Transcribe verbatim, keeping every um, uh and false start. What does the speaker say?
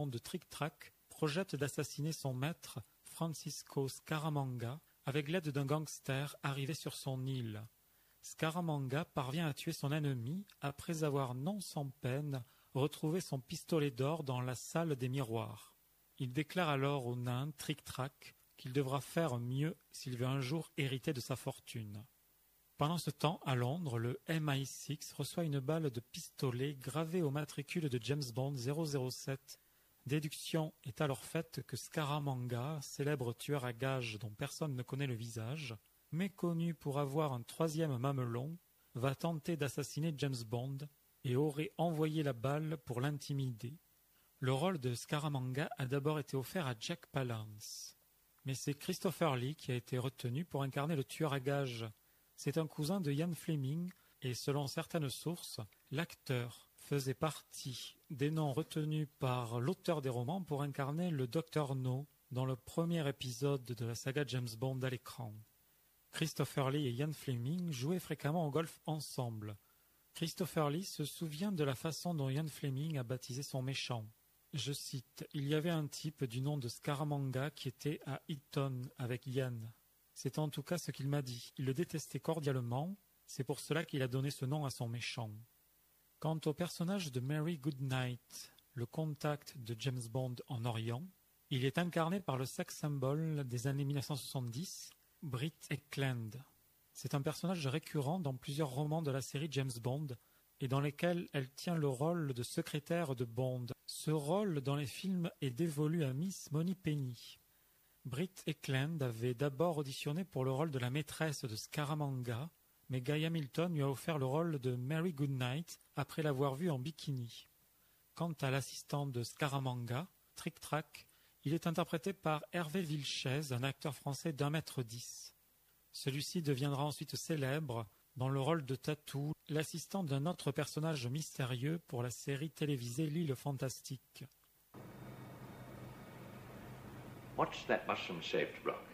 de Trick Track projette d'assassiner son maître, Francisco Scaramanga, avec l'aide d'un gangster arrivé sur son île. Scaramanga parvient à tuer son ennemi après avoir non sans peine retrouvé son pistolet d'or dans la salle des miroirs. Il déclare alors au nain Trick Track qu'il devra faire mieux s'il veut un jour hériter de sa fortune. Pendant ce temps, à Londres, le M I six reçoit une balle de pistolet gravée au matricule de James Bond zéro zéro sept. Déduction est alors faite que Scaramanga, célèbre tueur à gages dont personne ne connaît le visage, mais connu pour avoir un troisième mamelon, va tenter d'assassiner James Bond et aurait envoyé la balle pour l'intimider. Le rôle de Scaramanga a d'abord été offert à Jack Palance. Mais c'est Christopher Lee qui a été retenu pour incarner le tueur à gages. C'est un cousin de Ian Fleming et, selon certaines sources, l'acteur faisait partie des noms retenus par l'auteur des romans pour incarner le docteur No dans le premier épisode de la saga James Bond à l'écran. Christopher Lee et Ian Fleming jouaient fréquemment au golf ensemble. Christopher Lee se souvient de la façon dont Ian Fleming a baptisé son méchant. Je cite, « Il y avait un type du nom de Scaramanga qui était à Eton avec Ian. C'est en tout cas ce qu'il m'a dit. Il le détestait cordialement, c'est pour cela qu'il a donné ce nom à son méchant. » Quant au personnage de Mary Goodnight, le contact de James Bond en Orient, il est incarné par le sex symbol des années mille neuf cent soixante-dix, Britt Ekland. C'est un personnage récurrent dans plusieurs romans de la série James Bond et dans lesquels elle tient le rôle de secrétaire de Bond. Ce rôle dans les films est dévolu à Miss Moneypenny. Britt Ekland avait d'abord auditionné pour le rôle de la maîtresse de Scaramanga, mais Guy Hamilton lui a offert le rôle de Mary Goodnight après l'avoir vue en bikini. Quant à l'assistant de Scaramanga, Trick Track, il est interprété par Hervé Vilches, un acteur français d'un mètre dix. Celui-ci deviendra ensuite célèbre dans le rôle de Tatou, l'assistant d'un autre personnage mystérieux pour la série télévisée L'Île Fantastique. What's that mushroom-shaped rock?